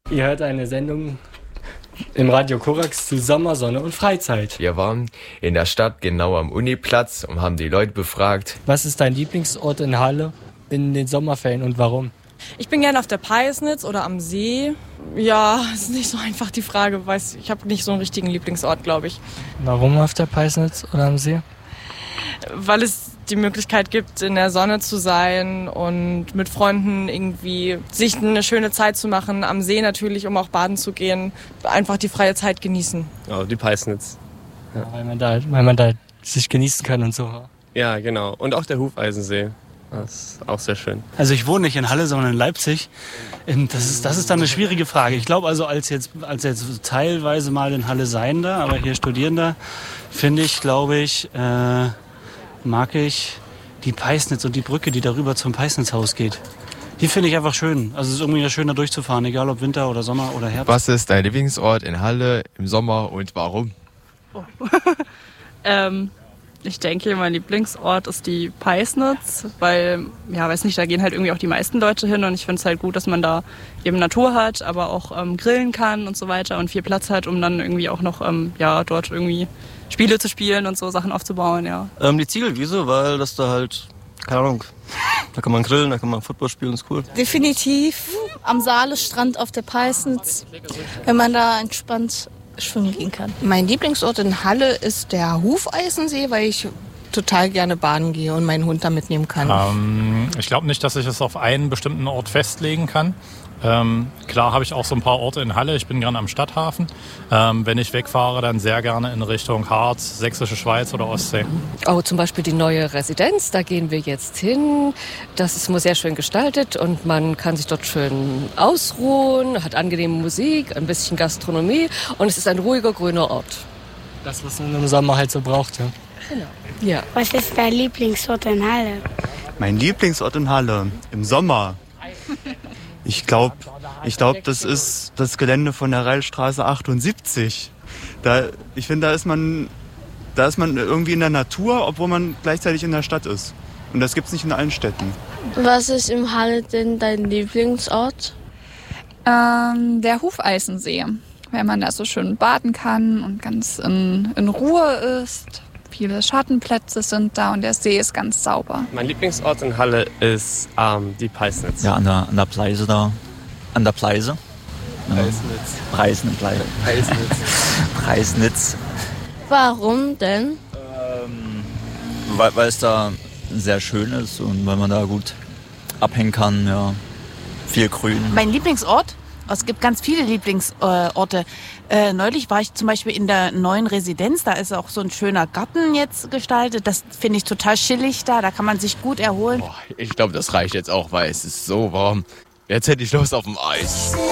Ihr hört eine Sendung im Radio Korax zu Sommer, Sonne und Freizeit. Wir waren in der Stadt genau am Uniplatz und haben die Leute befragt. Was ist dein Lieblingsort in Halle in den Sommerferien und warum? Ich bin gerne auf der Peisnitz oder am See. Ja, ist nicht so einfach die Frage, ich habe nicht so einen richtigen Lieblingsort, glaube ich. Warum auf der Peisnitz oder am See? Weil es die Möglichkeit gibt, in der Sonne zu sein und mit Freunden irgendwie sich eine schöne Zeit zu machen. Am See natürlich, um auch baden zu gehen. Einfach die freie Zeit genießen. Ja, die Peisnitz. Ja, weil man da sich genießen kann und so. Ja, genau. Und auch der Hufeisensee. Das ist auch sehr schön. Also ich wohne nicht in Halle, sondern in Leipzig. Das ist dann eine schwierige Frage. Ich glaube also als jetzt teilweise mal in Halle Seiender, aber hier Studierender, mag ich die Peisnitz und die Brücke, die darüber zum Peisnitzhaus geht. Die finde ich einfach schön. Also es ist irgendwie schön, da durchzufahren, egal ob Winter oder Sommer oder Herbst. Was ist dein Lieblingsort in Halle im Sommer und warum? Oh. Ich denke, mein Lieblingsort ist die Peisnitz, weil, da gehen halt irgendwie auch die meisten Leute hin und ich finde es halt gut, dass man da eben Natur hat, aber auch grillen kann und so weiter und viel Platz hat, um dann irgendwie auch noch, dort irgendwie Spiele zu spielen und so Sachen aufzubauen, ja. Die Ziegelwiese, weil das da halt, keine Ahnung, da kann man grillen, da kann man Football spielen, ist cool. Definitiv am Saalestrand auf der Peisnitz, wenn man da entspannt schwimmen gehen kann. Mein Lieblingsort in Halle ist der Hufeisensee, weil ich total gerne baden gehe und meinen Hund da mitnehmen kann. Ich glaube nicht, dass ich es auf einen bestimmten Ort festlegen kann. Klar habe ich auch so ein paar Orte in Halle. Ich bin gerne am Stadthafen. Wenn ich wegfahre, dann sehr gerne in Richtung Harz, Sächsische Schweiz oder Ostsee. Oh, zum Beispiel die neue Residenz, da gehen wir jetzt hin. Das ist immer sehr schön gestaltet und man kann sich dort schön ausruhen, hat angenehme Musik, ein bisschen Gastronomie und es ist ein ruhiger, grüner Ort. Das, was man im Sommer halt so braucht, ja. Genau. Ja. Was ist dein Lieblingsort in Halle? Mein Lieblingsort in Halle im Sommer? Ich glaube, das ist das Gelände von der Reilstraße 78. Ich finde, da ist man irgendwie in der Natur, obwohl man gleichzeitig in der Stadt ist. Und das gibt es nicht in allen Städten. Was ist in Halle denn dein Lieblingsort? Der Hufeisensee, weil man da so schön baden kann und ganz in Ruhe ist. Viele Schattenplätze sind da und der See ist ganz sauber. Mein Lieblingsort in Halle ist die Peisnitz. Ja, an der Pleise da. An der Pleise. Preisnitz. Warum denn? Weil es da sehr schön ist und weil man da gut abhängen kann. Ja. Viel Grün. Mein Lieblingsort? Es gibt ganz viele Lieblingsorte. Neulich war ich zum Beispiel in der neuen Residenz. Da ist auch so ein schöner Garten jetzt gestaltet. Das finde ich total chillig da. Da kann man sich gut erholen. Ich glaube, das reicht jetzt auch, weil es ist so warm. Jetzt hätte ich Lust auf dem Eis.